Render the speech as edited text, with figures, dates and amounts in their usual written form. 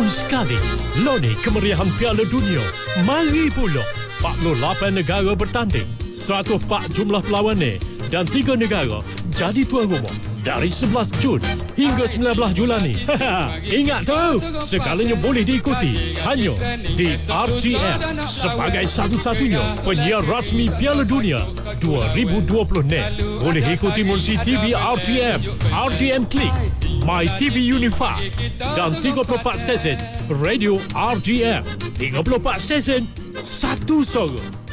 setahun sekali. Loni kemeriahan Piala Dunia. Mari pula. 48 negara bertanding, 104 jumlah perlawanan dan 3 negara jadi tuan rumah dari 11 Jun hingga 19 Julani. Ingat tu, segalanya boleh diikuti hanya di RTM sebagai satu-satunya penyiar rasmi Piala Dunia 2020 net. Boleh ikuti melalui TV RTM, RTM Klik, My TV Unify dan 34 stesen Radio RGM. 34 stesen, satu suara.